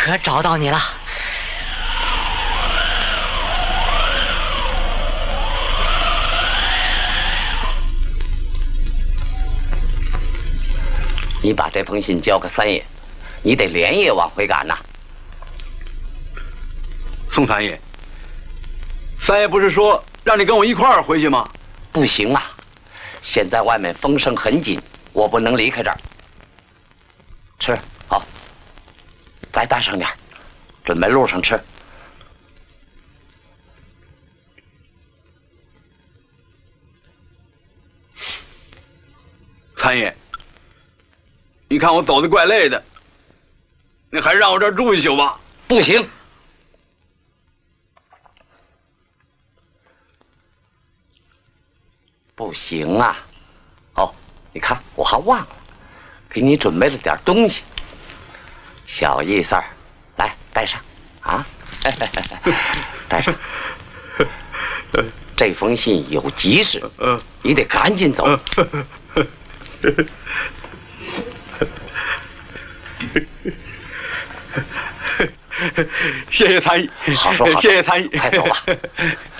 可找到你了。 你把这封信交给三爷，你得连夜往回赶呐。 宋三爷，三爷不是说让你跟我一块儿回去吗？ 不行啊，现在外面风声很紧，我不能离开这儿。吃好，再带上点，准备路上吃。 三爷，你看我走的怪累的，你还是让我这儿住一宿吧。 不行。不行啊！哦，你看我还忘了，给你准备了点东西，小意思儿，来带上啊！带上。这封信有急事，你得赶紧走。 谢谢参议， 好说好说， 谢谢参议， 快走吧。